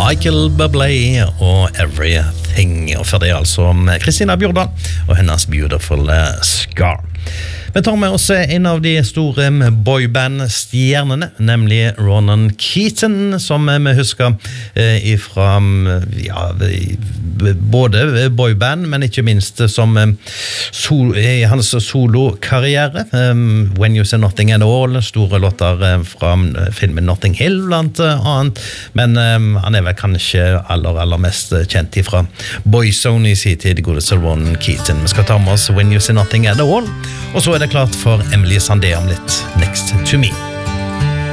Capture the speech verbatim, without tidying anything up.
Michael Bublé og Everything. Og for det altså Christina Bjordal og hennes Beautiful Scar. Vi tar med oss en av de store boyband-stjernene, nemlig Ronan Keaton, som vi husker fra ja, både boyband, men ikke minst som sol, i hans solo-karriere. When You Say Nothing at All, store låter fra filmen Notting Hill blant annet, men han er vel kanskje aller, aller mest kjent fra Boyzone i sin tid, godeste Ronan Keaton. Vi skal ta med oss When You Say Nothing at All, og så er det klart for Emily Sandé om litt Next to Me.